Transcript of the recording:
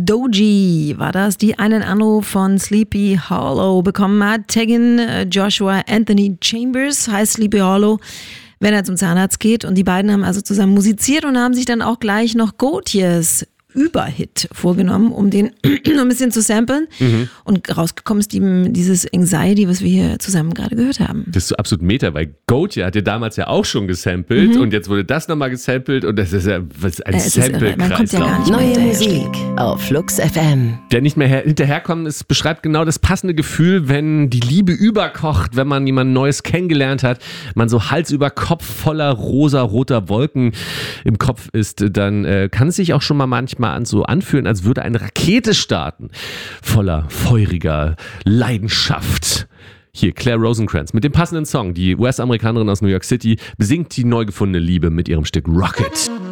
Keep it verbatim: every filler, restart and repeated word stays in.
Doji war das, die einen Anruf von Sleepy Hollow bekommen hat. Tegan Joshua Anthony Chambers heißt Sleepy Hollow, wenn er zum Zahnarzt geht. Und die beiden haben also zusammen musiziert und haben sich dann auch gleich noch Gautiers Überhit vorgenommen, um den noch ein bisschen zu samplen. Mhm. Und rausgekommen ist die, dieses Anxiety, was wir hier zusammen gerade gehört haben. Das ist so absolut Meta, weil Gotye hat ja damals ja auch schon gesampelt mhm. und jetzt wurde das nochmal gesampelt und das ist ja was ein äh, Sample-Kreis. Ja Neue Musik auf Flux F M. Der nicht mehr her- hinterherkommen ist, beschreibt genau das passende Gefühl, wenn die Liebe überkocht, wenn man jemand Neues kennengelernt hat, man so Hals über Kopf voller rosa-roter Wolken im Kopf ist, dann äh, kann es sich auch schon mal manchmal an so anfühlen, als würde eine Rakete starten, voller feuriger Leidenschaft. Hier Claire Rosencrantz mit dem passenden Song. Die U S-Amerikanerin aus New York City besingt die neu gefundene Liebe mit ihrem Stück Rocket.